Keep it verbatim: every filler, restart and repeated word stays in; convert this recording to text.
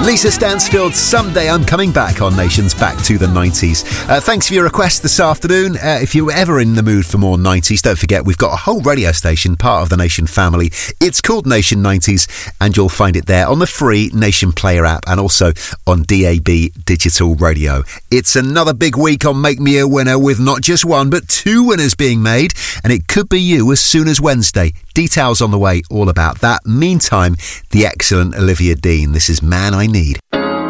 Lisa Stansfield, Someday I'm Coming Back on Nation's Back to the nineties. Uh, thanks for your request this afternoon. Uh, if you're ever in the mood for more nineties, don't forget we've got a whole radio station, part of the Nation family. It's called Nation nineties, and you'll find it there on the free Nation Player app and also on D A B digital radio. It's another big week on Make Me a Winner, with not just one but two winners being made, and it could be you as soon as Wednesday. Details on the way, all about that. Meantime, the excellent Olivia Dean. This is Man I Need.